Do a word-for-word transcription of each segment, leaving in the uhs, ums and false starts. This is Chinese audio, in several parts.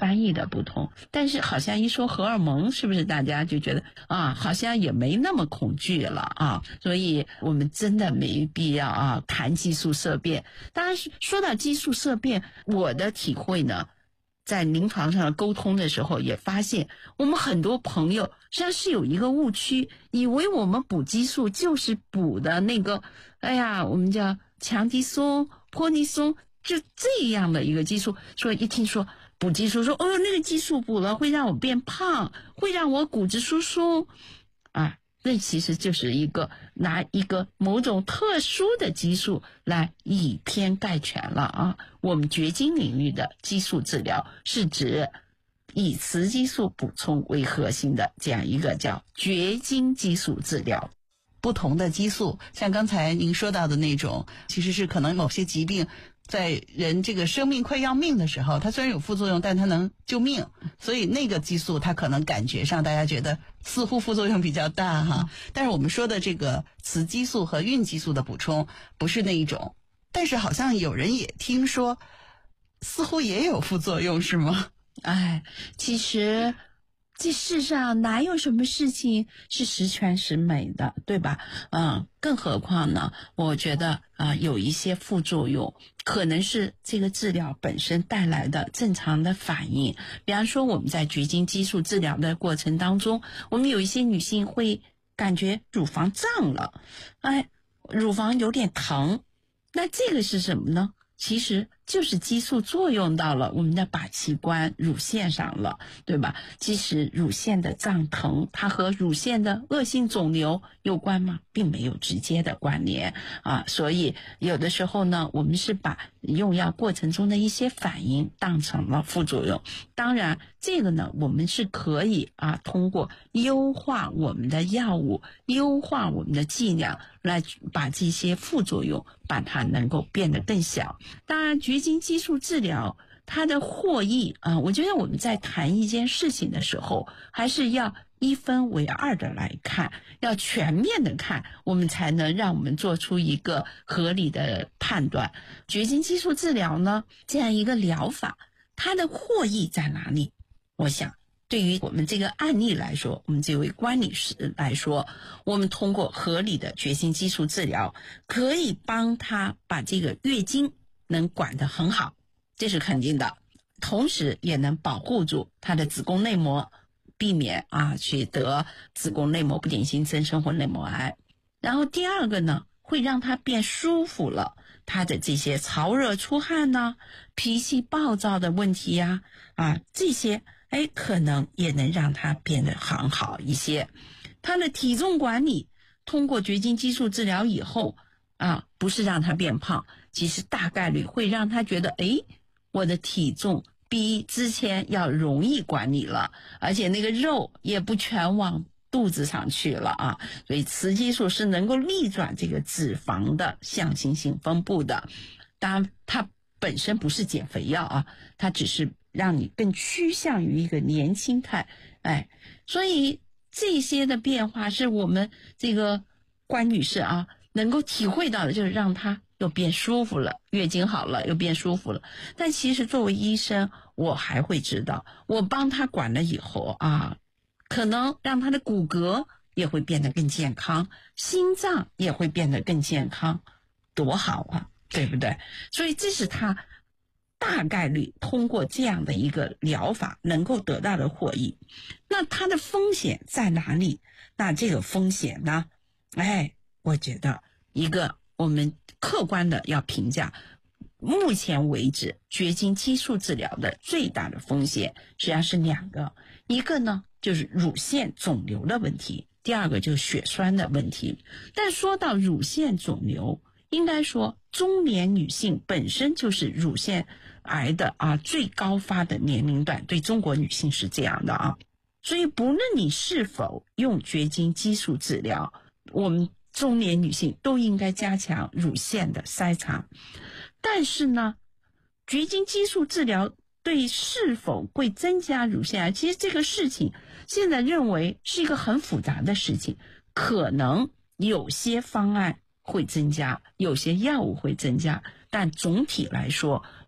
翻译的不同。但是好像一说荷尔蒙，是不是大家就觉得啊，好像也没那么恐惧了啊？所以我们真的没必要啊谈激素色变。当然说到激素色变，我的体会呢，在临床上沟通的时候也发现，我们很多朋友实际上是有一个误区，以为我们补激素就是补的那个，哎呀，我们叫强激素、泼尼松，就这样的一个激素。所以一听说补激素，说哦，那个激素补了会让我变胖，会让我骨质疏松啊。那其实就是一个拿一个某种特殊的激素来以偏概全了啊！我们绝经领域的激素治疗是指以雌激素补充为核心的这样一个叫绝经激素治疗。 不同的激素，像刚才您说到的那种，其实是可能某些疾病在人这个生命快要命的时候，它虽然有副作用，但它能救命，所以那个激素它可能感觉上大家觉得似乎副作用比较大哈。但是我们说的这个雌激素和孕激素的补充不是那一种，但是好像有人也听说似乎也有副作用，是吗？ 哎，其实这世上哪有什么事情是十全十美的，对吧？嗯，更何况呢，我觉得啊、呃，有一些副作用可能是这个治疗本身带来的正常的反应。比方说我们在绝经激素治疗的过程当中，我们有一些女性会感觉乳房胀了，哎，乳房有点疼，那这个是什么呢？其实就是激素作用到了我们的靶器官乳腺上了，对吧？其实乳腺的胀疼，它和乳腺的恶性肿瘤有关吗？并没有直接的关联啊。所以有的时候呢，我们是把用药过程中的一些反应当成了副作用。当然这个呢，我们是可以啊，通过优化我们的药物，优化我们的剂量，来把这些副作用把它能够变得更小。当然绝经激素治疗它的获益啊，我觉得我们在谈一件事情的时候，还是要一分为二的来看，要全面的看，我们才能让我们做出一个合理的判断。绝经激素治疗呢，这样一个疗法，它的获益在哪里？我想对于我们这个案例来说，我们这位关女士来说，我们通过合理的绝经激素治疗，可以帮她把这个月经能管得很好，这是肯定的，同时也能保护住她的子宫内膜，避免啊去得子宫内膜不典型增生或内膜癌。然后第二个呢，会让她变舒服了，她的这些潮热出汗呢、脾气暴躁的问题呀、啊，啊这些哎可能也能让她变得很好一些。她的体重管理通过绝经激素治疗以后啊，不是让她变胖，其实大概率会让她觉得诶，我的体重比之前要容易管理了，而且那个肉也不全往肚子上去了啊。所以雌激素是能够逆转这个脂肪的向心性分布的。当然它本身不是减肥药啊，它只是让你更趋向于一个年轻态。哎，所以这些的变化是我们这个关女士啊能够体会到的，就是让她又变舒服了，月经好了又变舒服了。但其实作为医生，我还会知道，我帮她管了以后啊，可能让她的骨骼也会变得更健康，心脏也会变得更健康，多好啊，对不对？所以这是她大概率通过这样的一个疗法能够得到的获益。那它的风险在哪里？那这个风险呢，哎，我觉得一个我们客观的要评价，目前为止绝经激素治疗的最大的风险实际上是两个，一个呢就是乳腺肿瘤的问题，第二个就是血栓的问题。但说到乳腺肿瘤，应该说中年女性本身就是乳腺癌的啊最高发的年龄段，对中国女性是这样的啊。所以不论你是否用绝经激素治疗，我们中年女性都应该加强乳腺的筛查。但是呢，绝经激素治疗对是否会增加乳腺癌，其实这个事情现在认为是一个很复杂的事情，可能有些方案会增加，有些药物会增加，但总体来说，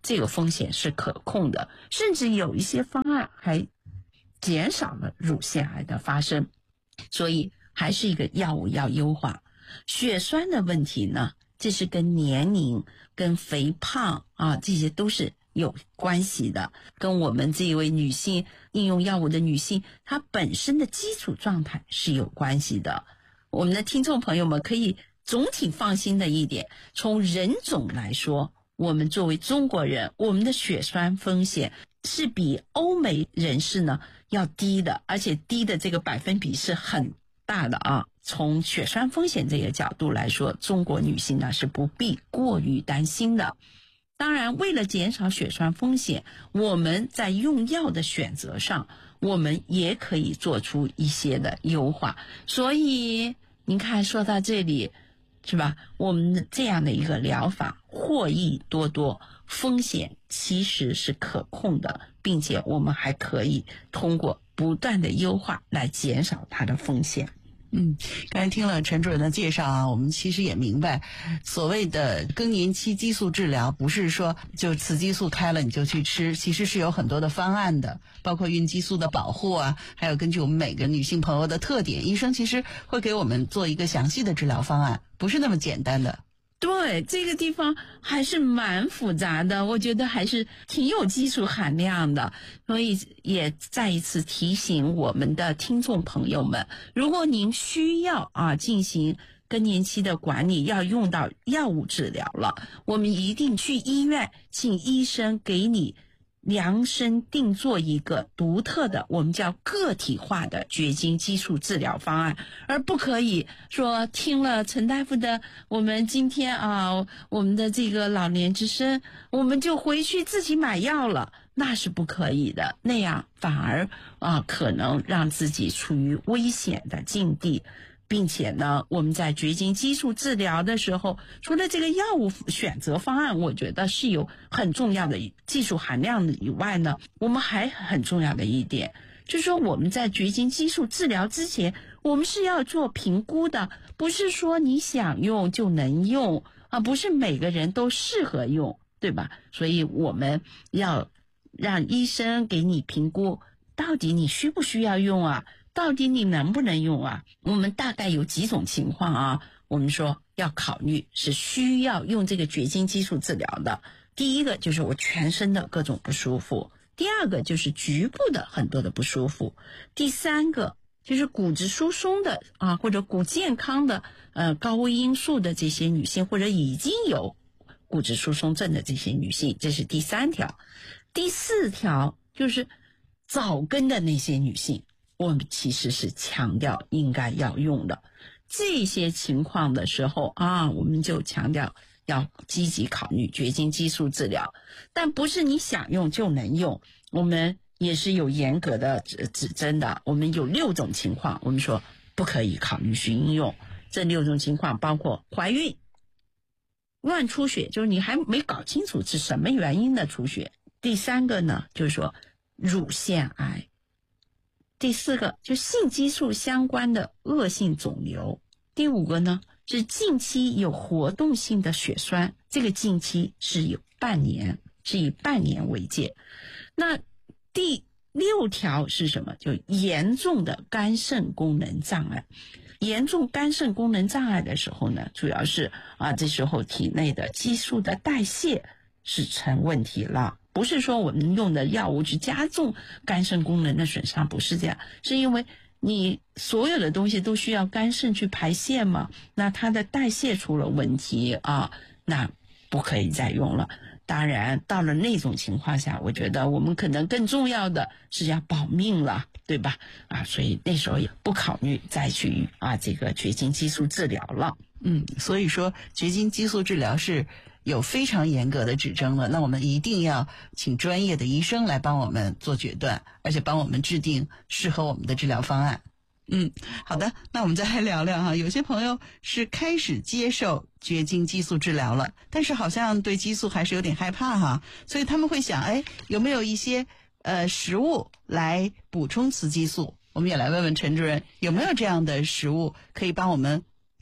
这个风险是可控的，甚至有一些方案还减少了乳腺癌的发生。所以还是一个药物要优化。血栓的问题呢，这是跟年龄跟肥胖啊，这些都是有关系的，跟我们这一位女性应用药物的女性她本身的基础状态是有关系的。我们的听众朋友们可以总体放心的一点，从人种来说，我们作为中国人，我们的血栓风险是比欧美人士呢要低的，而且低的这个百分比是很大的啊。从血栓风险这个角度来说，中国女性呢是不必过于担心的。当然，为了减少血栓风险，我们在用药的选择上，我们也可以做出一些的优化。所以您看，说到这里是吧，我们这样的一个疗法获益多多，风险其实是可控的，并且我们还可以通过不断的优化来减少它的风险。 嗯，刚才听了陈主任的介绍啊，我们其实也明白，所谓的更年期激素治疗不是说就雌激素开了你就去吃，其实是有很多的方案的，包括孕激素的保护啊，还有根据我们每个女性朋友的特点，医生其实会给我们做一个详细的治疗方案，不是那么简单的。 对，这个地方还是蛮复杂的，我觉得还是挺有技术含量的，所以也再一次提醒我们的听众朋友们，如果您需要啊进行更年期的管理，要用到药物治疗了，我们一定去医院，请医生给你量身定做一个独特的，我们叫个体化的绝经激素治疗方案，而不可以说听了陈大夫的我们今天啊我们的这个老年之声，我们就回去自己买药了，那是不可以的，那样反而啊可能让自己处于危险的境地。并且呢，我们在绝经激素治疗的时候，除了这个药物选择方案我觉得是有很重要的技术含量的以外呢，我们还很重要的一点就是说，我们在绝经激素治疗之前，我们是要做评估的，不是说你想用就能用啊，不是每个人都适合用，对吧？所以我们要让医生给你评估，到底你需不需要用啊？到底你能不能用啊？我们大概有几种情况啊，我们说要考虑是需要用这个绝经激素治疗的。第一个就是我全身的各种不舒服，第二个就是局部的很多的不舒服，第三个就是骨质疏松的啊，或者骨健康的呃高危因素的这些女性，或者已经有骨质疏松症的这些女性，这是第三条。第四条就是早更的那些女性，我们其实是强调应该要用的。这些情况的时候啊，我们就强调要积极考虑绝经激素治疗，但不是你想用就能用，我们也是有严格的指指针的。我们有六种情况，我们说不可以考虑去应用。这六种情况包括怀孕、乱出血，就是你还没搞清楚是什么原因的出血；第三个呢，就是说乳腺癌；第四个就性激素相关的恶性肿瘤；第五个呢是近期有活动性的血栓，这个近期是有半年，是以半年为界。那第六条是什么？就严重的肝肾功能障碍。严重肝肾功能障碍的时候呢，主要是啊，这时候体内的激素的代谢是成问题了。不是说我们用的药物去加重肝肾功能的损伤，不是这样，是因为你所有的东西都需要肝肾去排泄嘛，那它的代谢出了问题啊，那不可以再用了。当然到了那种情况下，我觉得我们可能更重要的是要保命了，对吧？啊，所以那时候也不考虑再去啊这个绝经激素治疗了。 嗯，所以说绝经激素治疗是有非常严格的指征的，那我们一定要请专业的医生来帮我们做决断，而且帮我们制定适合我们的治疗方案。嗯，好的，那我们再来聊聊哈，有些朋友是开始接受绝经激素治疗了，但是好像对激素还是有点害怕哈，所以他们会想，哎，有没有一些呃食物来补充雌激素？我们也来问问陈主任，有没有这样的食物可以帮我们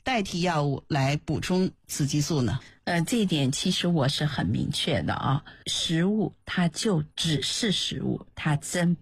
代替药物来补充雌激素呢？ 呃，这一点其实我是很明确的啊，食物它就只是食物，它真